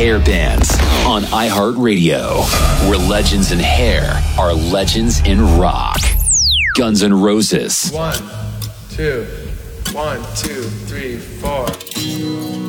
Hair Bands on iHeartRadio, where legends in hair are legends in rock. Guns N' Roses. 1, 2, 1, 2, 3, 4.